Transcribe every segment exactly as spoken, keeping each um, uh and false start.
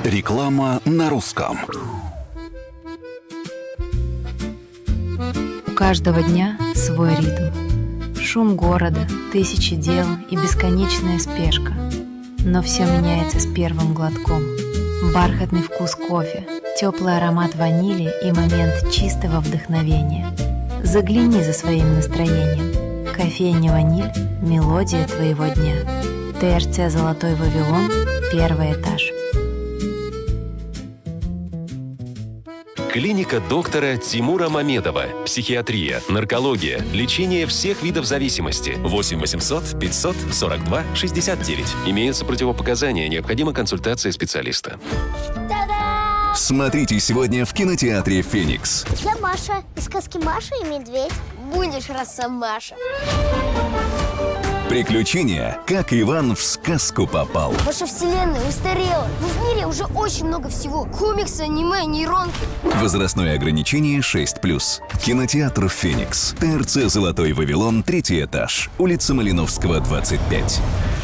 Реклама на русском. У каждого дня свой ритм. Шум города, тысячи дел и бесконечная спешка. Но все меняется с первым глотком. Бархатный вкус кофе, теплый аромат ванили и момент чистого вдохновения. Загляни за своим настроением. Кофейня «Ваниль» – мелодия твоего дня. ТРЦ «Золотой Вавилон», первый этаж. Клиника доктора Тимура Мамедова. Психиатрия, наркология, лечение всех видов зависимости. восемь восемьсот пятьсот сорок два шестьдесят девять. Имеются противопоказания, необходима консультация специалиста. Смотрите сегодня в кинотеатре «Феникс». Я Маша из сказки «Маша и медведь». Будешь Росомаша. Приключения, как Иван в сказку попал. Ваша вселенная устарела, но в мире уже очень много всего. Комиксы, аниме, нейронки. Возрастное ограничение шесть плюс. Кинотеатр «Феникс». ТРЦ «Золотой Вавилон», третий этаж. Улица Малиновского, двадцать пять.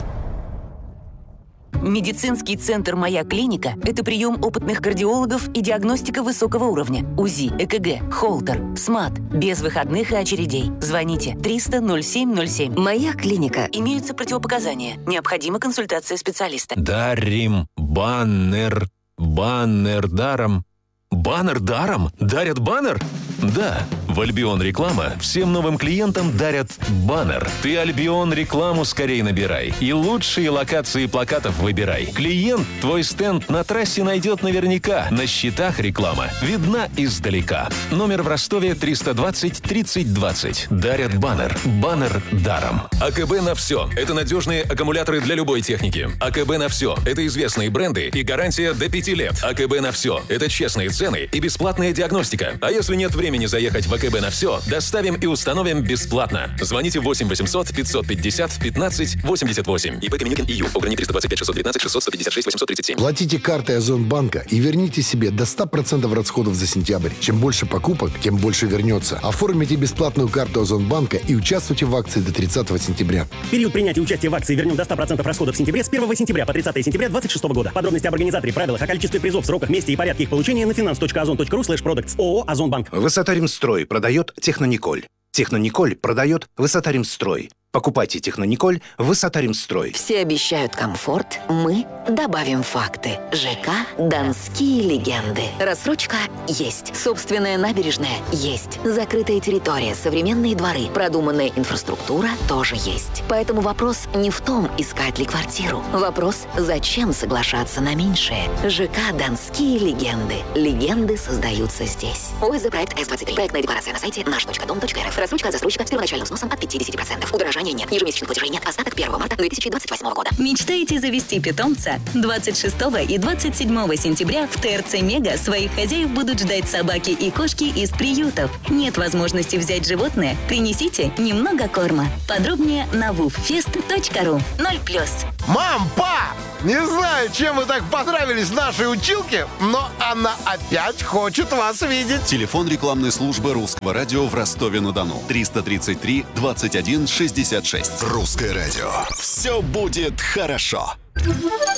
Медицинский центр «Моя клиника» — это прием опытных кардиологов и диагностика высокого уровня. УЗИ, ЭКГ, холтер, СМАТ. Без выходных и очередей. Звоните триста ноль семь ноль семь. «Моя клиника». Имеются противопоказания. Необходима консультация специалиста. Дарим баннер. Баннер даром. Баннер даром? Дарят баннер? Да. В Альбион Реклама всем новым клиентам дарят баннер. Ты Альбион Рекламу скорее набирай. И лучшие локации плакатов выбирай. Клиент твой стенд на трассе найдет наверняка. На счетах реклама видна издалека. Номер в Ростове триста двадцать тридцать двадцать. Дарят баннер. Баннер даром. АКБ на все. Это надежные аккумуляторы для любой техники. АКБ на все. Это известные бренды и гарантия до пяти лет. АКБ на все. Это честные цены и бесплатная диагностика. А если нет времени заехать в АКБ на все, доставим и установим бесплатно. Звоните восемь восемьсот пятьсот пятьдесят пятнадцать восемьдесят восемь. ИП Каменюкин ИЮ. Уграни триста двадцать пять шестьсот девятнадцать шестьсот сто пятьдесят шесть восемьсот тридцать семь. Платите картой Озонбанка и верните себе до ста процентов расходов за сентябрь. Чем больше покупок, тем больше вернется. Оформите бесплатную карту Озонбанка и участвуйте в акции до тридцатого сентября. Период принятия участия в акции вернем до ста процентов расходов в сентябре с первого сентября по тридцатое сентября две тысячи двадцать шестого года. Подробности об организаторе, правилах, о количестве призов, сроках, месте и порядке их получения на finance точка озон точка ру слэш продуктс. ООО «Озонбанк». Высота-Ремстрой продает Технониколь. Технониколь продает Высота-Ремстрой. Покупайте Технониколь Высота-Ремстрой. Все обещают комфорт, мы добавим факты. ЖК «Донские легенды». Рассрочка есть. Собственная набережная есть. Закрытая территория, современные дворы, продуманная инфраструктура тоже есть. Поэтому вопрос не в том, искать ли квартиру. Вопрос, зачем соглашаться на меньшее. ЖК «Донские легенды». Легенды создаются здесь. ОСЗ проект эс двадцать три. Проектная декларация на сайте наш точка дом точка рф. Рассрочка от застройщика с первоначальным взносом от пятьдесят процентов. Удорожания нет. Ежемесячных платежей нет. Остаток первого марта две тысячи двадцать восьмого года. Мечтаете завести питомца? двадцать шестого и двадцать седьмого сентября в ТРЦ Мега своих хозяев будут ждать собаки и кошки из приютов. Нет возможности взять животное? Принесите немного корма. Подробнее на вуффест точка ру. ноль плюс. Мам, па! Не знаю, чем вы так понравились нашей училке, но она опять хочет вас видеть. Телефон рекламной службы Русского радио в Ростове-на-Дону. триста тридцать три двадцать один шестьдесят шесть. Русское радио. Все будет хорошо.